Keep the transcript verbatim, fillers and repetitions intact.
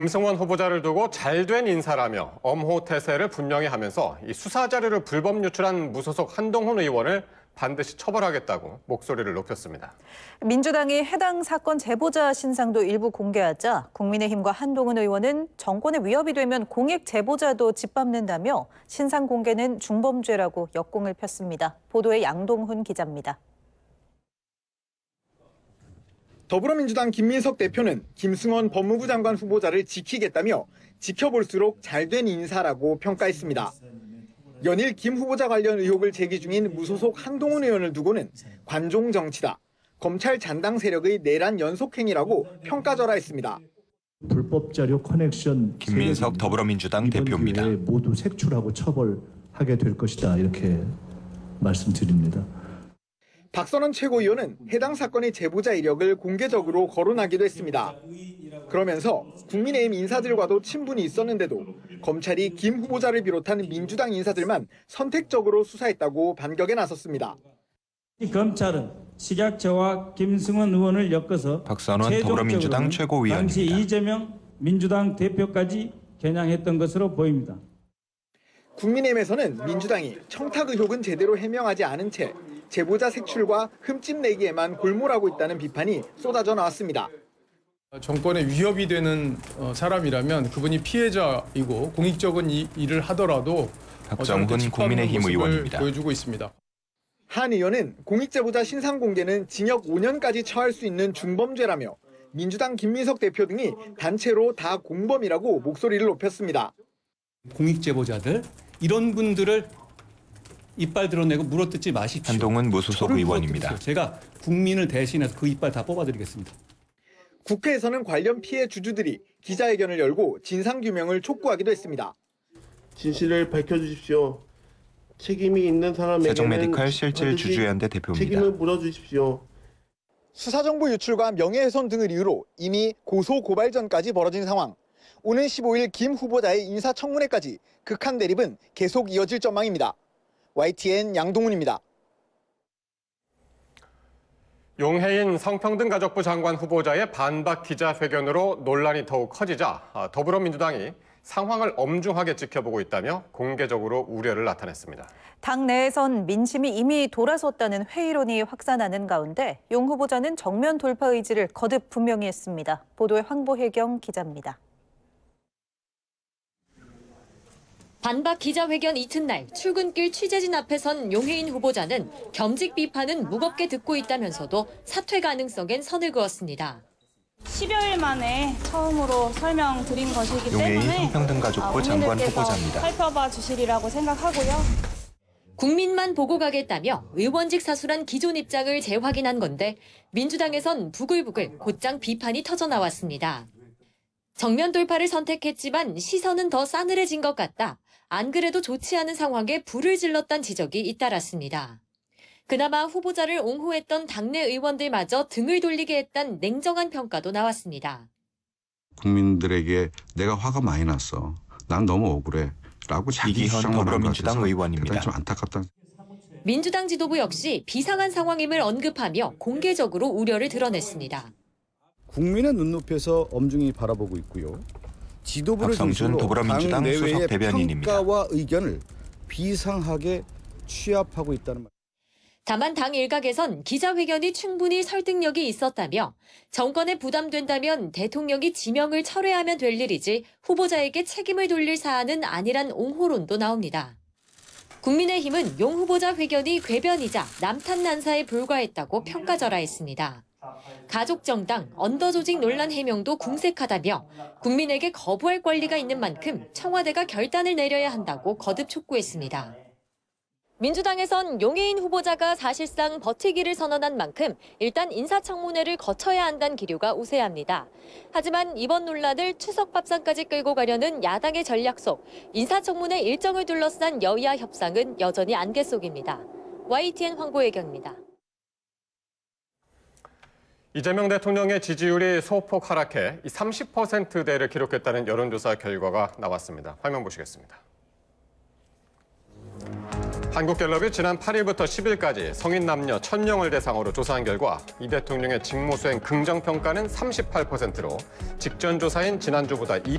김승원 후보자를 두고 잘된 인사라며 엄호태세를 분명히 하면서 이 수사 자료를 불법 유출한 무소속 한동훈 의원을 반드시 처벌하겠다고 목소리를 높였습니다. 민주당이 해당 사건 제보자 신상도 일부 공개하자 국민의힘과 한동훈 의원은 정권에 위협이 되면 공익 제보자도 짓밟는다며 신상 공개는 중범죄라고 역공을 폈습니다. 보도에 양동훈 기자입니다. 더불어민주당 김민석 대표는 김승원 법무부 장관 후보자를 지키겠다며 지켜볼수록 잘된 인사라고 평가했습니다. 연일 김 후보자 관련 의혹을 제기 중인 무소속 한동훈 의원을 두고는 관종 정치다, 검찰 잔당 세력의 내란 연속행위라고 평가절하했습니다. 불법 자료 커넥션 김민석 더불어민주당 대표입니다. 모두 색출하고 처벌하게 될 것이다 이렇게 말씀드립니다. 박선원 최고위원은 해당 사건의 제보자 이력을 공개적으로 거론하기도 했습니다. 그러면서 국민의힘 인사들과도 친분이 있었는데도 검찰이 김 후보자를 비롯한 민주당 인사들만 선택적으로 수사했다고 반격에 나섰습니다. 검찰은 식약처와 김승원 의원을 엮어서 박선원 더불어민주당 최고위원입니다. 당시 이재명 민주당 대표까지 겨냥했던 것으로 보입니다. 국민의힘에서는 민주당이 청탁 의혹은 제대로 해명하지 않은 채 제보자 색출과 흠집 내기에만 골몰하고 있다는 비판이 쏟아져 나왔습니다. 정권에 위협이 되는 사람이라면 그분이 피해자이고 공익적인 일을 하더라도 박정훈 국민의힘 의원입니다. 보여주고 있습니다. 한 의원은 공익제보자 신상 공개는 징역 오 년까지 처할 수 있는 중범죄라며 민주당 김민석 대표 등이 단체로 다 공범이라고 목소리를 높였습니다. 공익제보자들 이런 분들을 이빨 드러내고 물어뜯지 마십시오. 한동훈 무소속 의원입니다. 제가 국민을 대신해서 그 이빨 다 뽑아드리겠습니다. 국회에서는 관련 피해 주주들이 기자회견을 열고 진상규명을 촉구하기도 했습니다. 진실을 밝혀주십시오. 책임이 있는 사람에게는 세종메디칼 실질 주주연대 대표입니다. 책임을 물어주십시오. 수사정보 유출과 명예훼손 등을 이유로 이미 고소 고발전까지 벌어진 상황. 오는 십오 일 김 후보자의 인사청문회까지 극한 대립은 계속 이어질 전망입니다. 와이티엔 양동훈입니다. 용해인 성평등가족부 장관 후보자의 반박 기자회견으로 논란이 더욱 커지자 더불어민주당이 상황을 엄중하게 지켜보고 있다며 공개적으로 우려를 나타냈습니다. 당 내에선 민심이 이미 돌아섰다는 회의론이 확산하는 가운데 용 후보자는 정면 돌파 의지를 거듭 분명히 했습니다. 보도에 황보혜경 기자입니다. 반박 기자회견 이튿날 출근길 취재진 앞에 선 용해인 후보자는 겸직 비판은 무겁게 듣고 있다면서도 사퇴 가능성엔 선을 그었습니다. 십여일 만에 처음으로 설명드린 것이기 때문에 용해인 성평등가족부 장관 후보자입니다. 살펴봐 주시리라고 생각하고요. 국민만 보고 가겠다며 의원직 사수란 기존 입장을 재확인한 건데 민주당에선 부글부글 곧장 비판이 터져 나왔습니다. 정면 돌파를 선택했지만 시선은 더 싸늘해진 것 같다. 안 그래도 좋지 않은 상황에 불을 질렀다는 지적이 잇따랐습니다. 그나마 후보자를 옹호했던 당내 의원들마저 등을 돌리게 했다는 냉정한 평가도 나왔습니다. 국민들에게 내가 화가 많이 났어. 난 너무 억울해. 라고 자기 이기현 더불어민주당 의원입니다. 좀 안타깝다. 민주당 지도부 역시 비상한 상황임을 언급하며 공개적으로 우려를 드러냈습니다. 국민의 눈높이에서 엄중히 바라보고 있고요. 지도부를 박성준 더불어민주당 수석 대변인입니다. 평가와 의견을 비상하게 취합하고 있다는 말. 다만 당 일각에선 기자회견이 충분히 설득력이 있었다며 정권에 부담된다면 대통령이 지명을 철회하면 될 일이지 후보자에게 책임을 돌릴 사안은 아니란 옹호론도 나옵니다. 국민의힘은 용 후보자 회견이 궤변이자 남탓난사에 불과했다고 평가절하했습니다. 가족정당, 언더조직 논란 해명도 궁색하다며 국민에게 거부할 권리가 있는 만큼 청와대가 결단을 내려야 한다고 거듭 촉구했습니다. 민주당에선 용해인 후보자가 사실상 버티기를 선언한 만큼 일단 인사청문회를 거쳐야 한다는 기류가 우세합니다. 하지만 이번 논란을 추석 밥상까지 끌고 가려는 야당의 전략 속 인사청문회 일정을 둘러싼 여야 협상은 여전히 안개 속입니다. 와이티엔 황보혜경입니다. 이재명 대통령의 지지율이 소폭 하락해 삼십 퍼센트대를 기록했다는 여론조사 결과가 나왔습니다. 화면 보시겠습니다. 한국갤럽이 지난 팔 일부터 십 일까지 성인 남녀 천 명을 대상으로 조사한 결과 이 대통령의 직무수행 긍정평가는 삼십팔 퍼센트로 직전 조사인 지난주보다 이